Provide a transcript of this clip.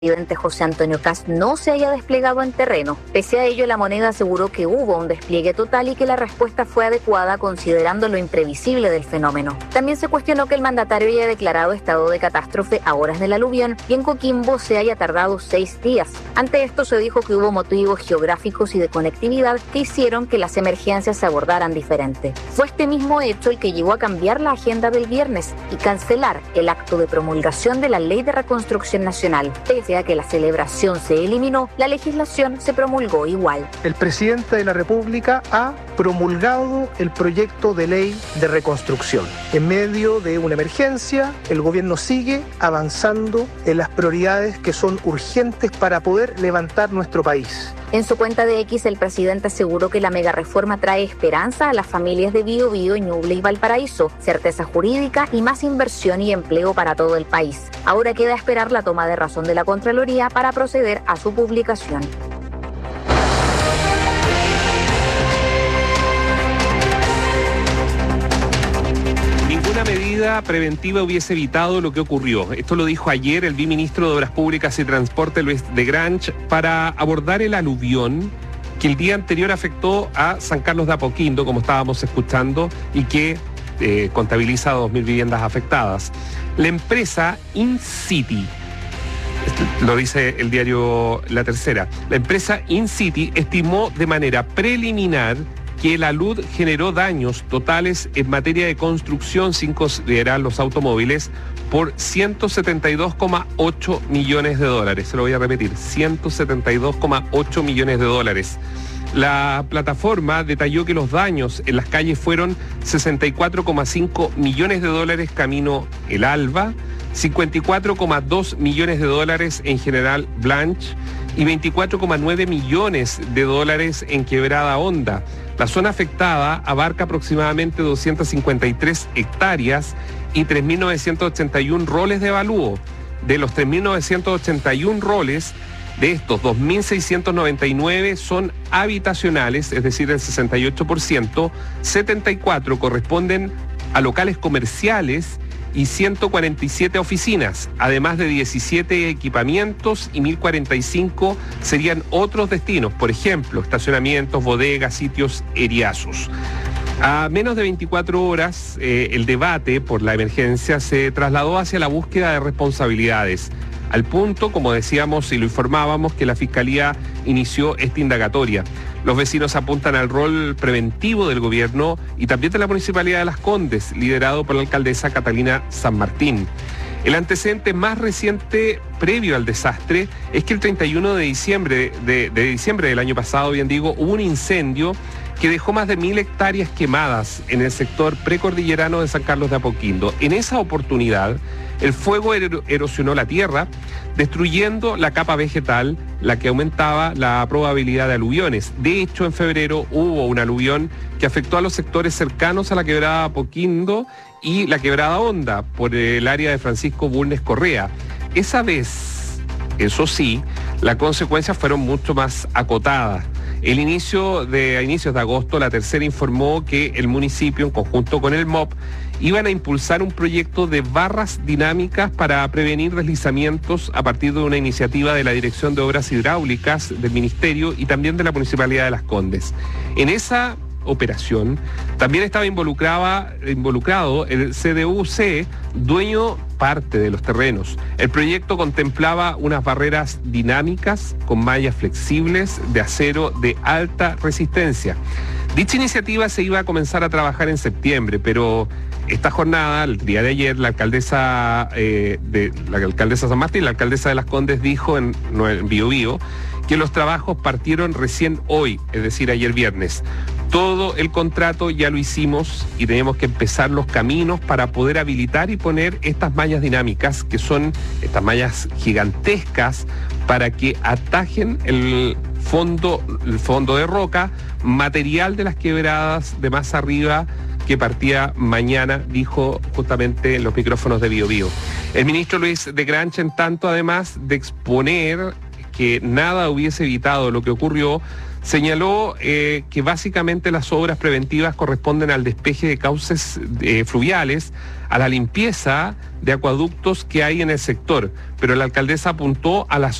presidente José Antonio Kast no se haya desplegado en terreno. Pese a ello, la moneda aseguró que hubo un despliegue total y que la respuesta fue adecuada considerando lo imprevisible del fenómeno. También se cuestionó que el mandatario haya declarado estado de catástrofe a horas del aluvión y en Coquimbo se haya tardado 6 días. Ante esto se dijo que hubo motivos geográficos y de conectividad que hicieron que las emergencias se abordaran diferente. Fue este mismo hecho el que llevó a cambiar la agenda del viernes y cancelar el acto de promulgación de la Ley de Reconstrucción Nacional. Pese a que la celebración se eliminó, la legislación se promulgó igual. El presidente de la República ha promulgado el proyecto de ley de reconstrucción. En medio de una emergencia, el gobierno sigue avanzando en las prioridades que son urgentes para poder levantar nuestro país. En su cuenta de X, el presidente aseguró que la megareforma trae esperanza a las familias de Biobío, Ñuble y Valparaíso, certeza jurídica y más inversión y empleo para todo el país. Ahora queda esperar la toma de razón de la Contraloría para proceder a su publicación. Ninguna medida preventiva hubiese evitado lo que ocurrió. Esto lo dijo ayer el viceministro de Obras Públicas y Transporte, Luis de Grange, para abordar el aluvión que el día anterior afectó a San Carlos de Apoquindo, como estábamos escuchando, y que contabiliza 2.000 viviendas afectadas. La empresa InCity, lo dice el diario La Tercera, la empresa InCity estimó de manera preliminar que el alud generó daños totales en materia de construcción, sin considerar los automóviles, por 172,8 millones de dólares. Se lo voy a repetir, 172,8 millones de dólares. La plataforma detalló que los daños en las calles fueron 64,5 millones de dólares camino El Alba, 54,2 millones de dólares en General Blanche y 24,9 millones de dólares en Quebrada Honda. La zona afectada abarca aproximadamente 253 hectáreas y 3.981 roles de avalúo. De los 3.981 roles, de estos 2.699 son habitacionales, es decir, el 68%, 74 corresponden a locales comerciales y 147 oficinas, además de 17 equipamientos y 1.045 serían otros destinos, por ejemplo, estacionamientos, bodegas, sitios eriazos. A menos de 24 horas, el debate por la emergencia se trasladó hacia la búsqueda de responsabilidades, al punto, como decíamos y lo informábamos, que la Fiscalía inició esta indagatoria. Los vecinos apuntan al rol preventivo del gobierno y también de la Municipalidad de Las Condes, liderado por la alcaldesa Catalina San Martín. El antecedente más reciente previo al desastre es que el 31 de diciembre del año pasado, bien digo, hubo un incendio que dejó más de 1.000 hectáreas quemadas en el sector precordillerano de San Carlos de Apoquindo. En esa oportunidad, el fuego erosionó la tierra, destruyendo la capa vegetal, la que aumentaba la probabilidad de aluviones. De hecho, en febrero hubo un aluvión que afectó a los sectores cercanos a la quebrada Apoquindo y la quebrada Honda, por el área de Francisco Bulnes Correa. Esa vez, eso sí, las consecuencias fueron mucho más acotadas. A inicios de agosto, La Tercera informó que el municipio, en conjunto con el MOP, iban a impulsar un proyecto de barras dinámicas para prevenir deslizamientos a partir de una iniciativa de la Dirección de Obras Hidráulicas del Ministerio y también de la Municipalidad de Las Condes. En esa operación también estaba involucrado el CDUC, dueño parte de los terrenos. El proyecto contemplaba unas barreras dinámicas con mallas flexibles de acero de alta resistencia. Dicha iniciativa se iba a comenzar a trabajar en septiembre, pero esta jornada, el día de ayer, la alcaldesa San Martín, la alcaldesa de Las Condes, dijo en Biobío que los trabajos partieron recién hoy, es decir, ayer viernes. Todo el contrato ya lo hicimos y tenemos que empezar los caminos para poder habilitar y poner estas mallas dinámicas, que son estas mallas gigantescas, para que atajen el fondo de roca, material de las quebradas de más arriba, que partía mañana, dijo justamente en los micrófonos de Biobío. El ministro Luis de Grange, en tanto, además de exponer que nada hubiese evitado lo que ocurrió, Señaló que básicamente las obras preventivas corresponden al despeje de cauces fluviales, a la limpieza de acueductos que hay en el sector, pero la alcaldesa apuntó a las